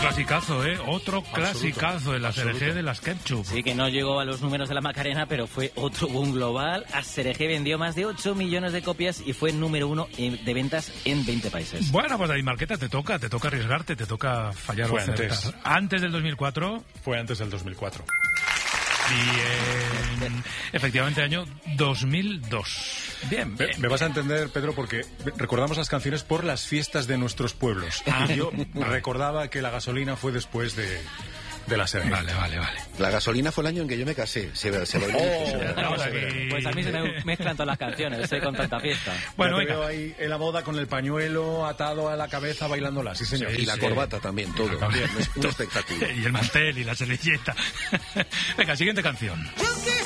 clasicazo, otro clasicazo de la Cereje de las Ketchup. Sí, que no llegó a los números de la Macarena, pero fue otro boom global. A Cereje vendió más de 8 millones de copias y fue número 1 de ventas en 20 países. Bueno, pues David Marqueta, te toca arriesgarte, te toca fallar o acertar. ¿Antes del 2004? Fue antes del 2004. Bien, efectivamente, año 2002. Bien. Me vas a entender, Pedro, porque recordamos las canciones por las fiestas de nuestros pueblos. Y yo recordaba que la gasolina fue después de la serie. Vale. La gasolina fue el año en que yo me casé. Pues a mí se me mezclan todas las canciones, estoy con tanta fiesta. Bueno, veo ahí en la boda con el pañuelo atado a la cabeza bailándola, sí señor. Sí, y la corbata también, todo. También. Un espectáculo. Y el mantel y la servilleta. Venga, siguiente canción.